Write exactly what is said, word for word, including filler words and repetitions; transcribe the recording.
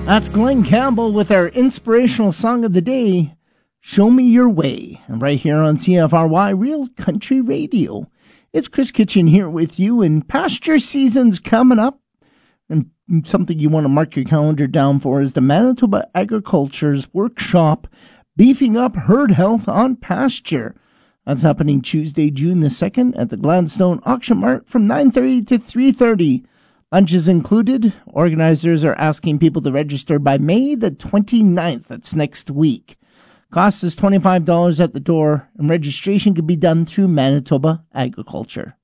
That's Glenn Campbell with our inspirational song of the day, Show Me Your Way. And right here on C F R Y Real Country Radio. It's Chris Kitchen here with you, and pasture season's coming up. And something you want to mark your calendar down for is the Manitoba Agriculture's workshop, Beefing Up Herd Health on Pasture. That's happening Tuesday, June the second at the Gladstone Auction Mart from nine thirty to three thirty. Lunch is included. Organizers are asking people to register by May the twenty-ninth. That's next week. Cost is twenty-five dollars at the door, and registration can be done through Manitoba Agriculture.